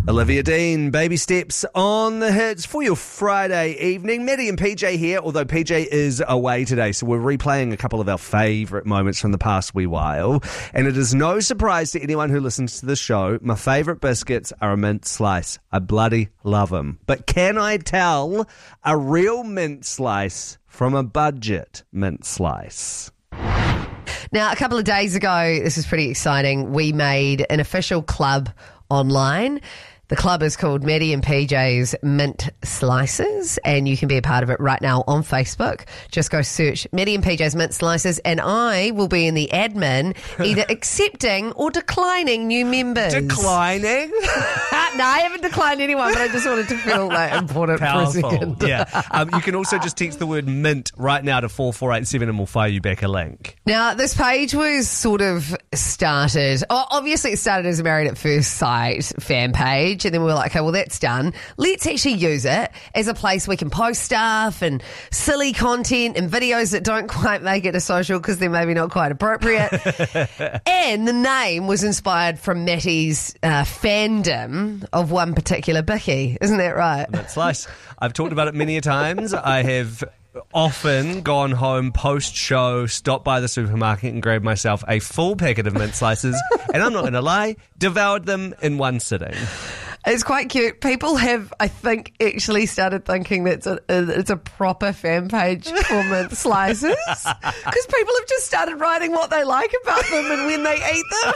Olivia Dean, Baby Steps on the hits for your Friday evening. Maddie and PJ here, although PJ is away today, so we're replaying a couple of our favourite moments from the past wee while. And it is no surprise to anyone who listens to the show, my favourite biscuits are a mint slice. I bloody love them. But can I tell a real mint slice from a budget mint slice? Now, a couple of days ago, this is pretty exciting, we made an official club online. The club is called Maddie and PJ's Mint Slices, and you can be a part of it right now on Facebook. Just go search Maddie and PJ's Mint Slices, and I will be in the admin either accepting or declining new members. Declining? No, I haven't declined anyone, but I just wanted to feel important Powerful. for a second. Yeah. You can also just text the word mint right now to 4487 and we'll fire you back a link. Now, this page was sort of started, obviously it started as a Married at First Sight fan page, and then we were like, okay, well, that's done. Let's actually use it as a place we can post stuff and silly content and videos that don't quite make it to social because they're maybe not quite appropriate. And the name was inspired from Matty's fandom of one particular bicky. Isn't that right? Mint slice. I've talked about it many a times. I have often gone home post-show, stopped by the supermarket and grabbed myself a full packet of mint slices, and I'm not going to lie, devoured them in one sitting. It's quite cute. People have, I think, actually started thinking that it's a proper fan page for mint slices because people have just started writing what they like about them and when they eat them.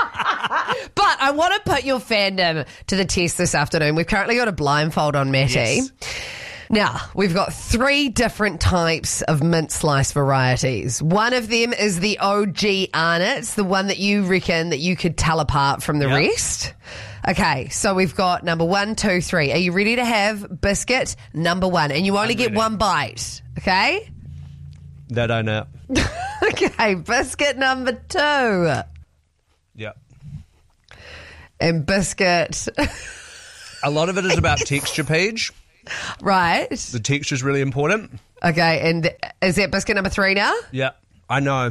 But I want to put your fandom to the test this afternoon. We've currently got a blindfold on Matty. Yes. Now, we've got 3 different types of mint slice varieties. One of them is the OG Arnott's, the one that you reckon that you could tell apart from the rest. Okay, so we've got number 1, 2, 3. Are you ready to have biscuit number 1? And you only get one bite, okay? That I know. Okay, biscuit number 2. Yeah. And biscuit... A lot of it is about texture, Paige. Right. The texture is really important. Okay, and is that biscuit number 3 now? Yeah, I know.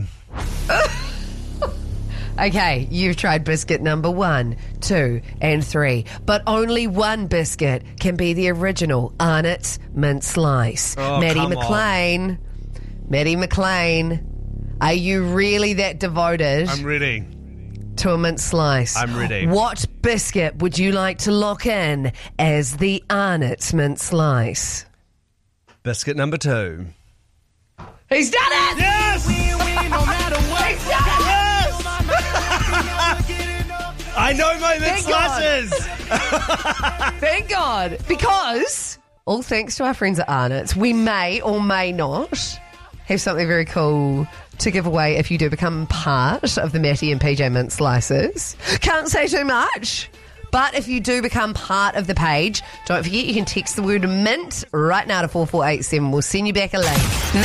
Okay, you've tried biscuit number 1, 2, and 3, but only one biscuit can be the original Arnott's mint slice. Oh, Maddie McLean. Maddie McLean, are you really that devoted? I'm ready. To a mint slice. I'm ready. What biscuit would you like to lock in as the Arnott's mint slice? Biscuit number 2. He's done it! Yes! No matter what. He's done it! Yes! I know my mint slices! Thank God. Because, all thanks to our friends at Arnott's, we may or may not have something very cool to give away if you do become part of the Matty and PJ Mint Slices. Can't say too much, but if you do become part of the page, don't forget you can text the word mint right now to 4487. We'll send you back a link.